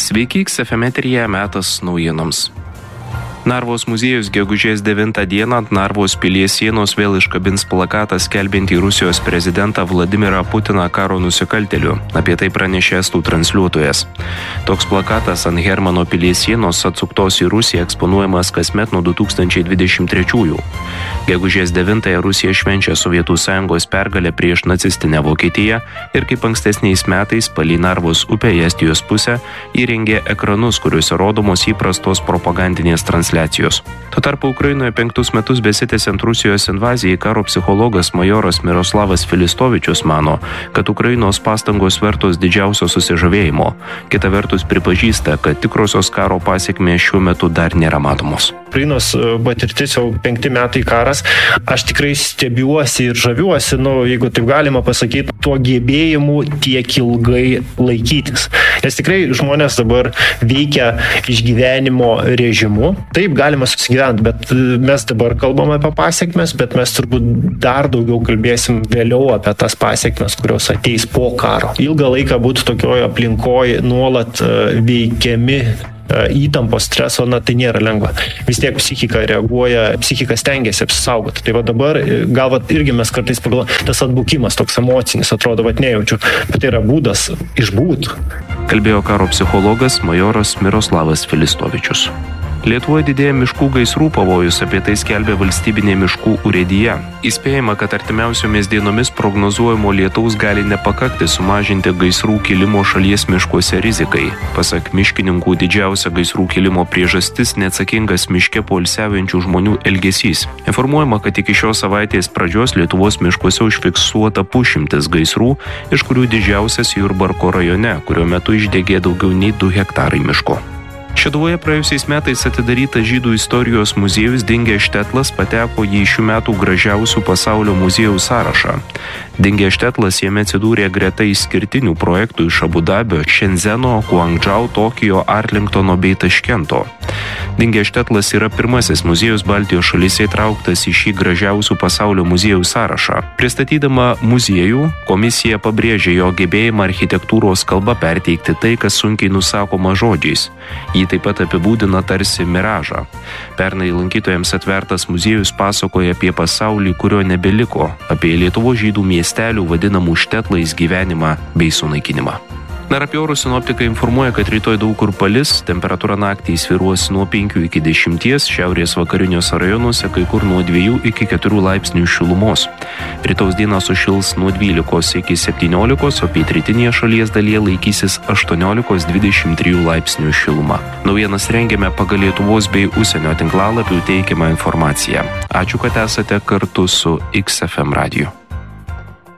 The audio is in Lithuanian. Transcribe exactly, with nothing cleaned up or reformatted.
Sveiki, X F M eteryje metas naujienoms. Narvos muziejus gegužės devintą dieną ant Narvos pilies sienos vėl iškabins plakatą skelbiantį Rusijos prezidentą Vladimirą Putiną karo nusikaltėliu. Apie tai pranešė estų transliuotojas. Toks plakatas ant Hermano pilies sienos atsuktos į Rusiją eksponuojamas kasmet nuo du tūkstančiai dvidešimt trečiųjų. Gegužės devintąją Rusija švenčia Sovietų Sąjungos pergalę prieš nacistinę Vokietiją ir kaip ankstesniais metais palei Narvos upę į Estijos pusę įrengė ekranus, kuriuose rodomos įprastos propagandinės transliacijos. Tuo tarpu Ukrainoje penktus metus besitęsiant Rusijos invazijai karo psichologas majoras Miroslavas Filistovičius mano, kad Ukrainos pastangos vertos didžiausio susižavėjimo. Kita vertus pripažįsta, kad tikrosios karo pasekmės šiuo metu dar nėra matomos. Ukrainos patirtis jau penkti metai karas, aš tikrai stebiuosi ir žaviuosi, nu, jeigu taip galima pasakyti, tuo gebėjimu tiek ilgai laikytis. Nes tikrai žmonės dabar veikia išgyvenimo režimu. Taip galima susigyventi, bet mes dabar kalbame apie pasiekmes, bet mes turbūt dar daugiau kalbėsim vėliau apie tas pasiekmes, kurios ateis po karo. Ilgą laiką būtų tokioje aplinkoje nuolat veikiami įtampos, streso, na tai nėra lengva. Vis tiek psichika reaguoja, psichika stengiasi apsisaugoti. Tai va dabar, gal va irgi mes kartais pagalvojame, tas atbukimas toks emocinis, atrodo, va nejaučiu, bet tai yra būdas išbūt. Kalbėjo karo psichologas majoras Miroslavas Filistovičius. Lietuvoje didėja miškų gaisrų pavojus, apie tai skelbia valstybinė miškų urėdija. Įspėjama, kad artimiausiomis dienomis prognozuojamo lietaus gali nepakakti sumažinti gaisrų kilimo šalies miškuose rizikai. Pasak miškininkų, didžiausia gaisrų kilimo priežastis neatsakingas miške poilsiaujančių žmonių elgesys. Informuojama, kad iki šios savaitės pradžios Lietuvos miškuose užfiksuota pusšimtis gaisrų, iš kurių didžiausias Jurbarko rajone, kurio metu išdegė daugiau nei du hektarai miško. Šeduvoje praėjusiais metais atidarytas žydų istorijos muziejus Dingęs Štetlas pateko į šių metų gražiausių pasaulio muziejų sąrašą. Dingęs Štetlas jame atsidūrė greta išskirtinių projektų iš Abu Dabio, Šenzeno, Guangdžou, Tokijo, Arlingtono bei Taškento. Dingęs Štetlas yra pirmasis muziejus Baltijos šalyse įtrauktas į šį gražiausių pasaulio muziejų sąrašą. Pristatydama muziejų, komisija pabrėžė jo gebėjimą architektūros kalba perteikti tai, kas sunkiai nusakoma žodžiais. Jį taip pat apibūdina tarsi miražą. Pernai lankytojams atvertas muziejus pasakoja apie pasaulį, kurio nebeliko, apie Lietuvos žydų miestelių vadinamų Štetlais gyvenimą bei sunaikinimą. Dar apie orus sinoptikai informuoja, kad rytoj daug kur palis, temperatūra naktį svyruos nuo penkių iki dešimties, šiaurės vakariniuose rajonuose kai kur nuo dviejų iki keturių laipsnių šilumos. Rytaus dieną sušils nuo dvylikos iki septyniolikos, o pietrytinėje šalies dalyje laikysis aštuoniolikos dvidešimt trijų laipsnių šiluma. Naujienas rengiame pagal Lietuvos bei užsienio tinklalapių teikiamą informaciją. Ačiū, kad esate kartu su X F M radiju.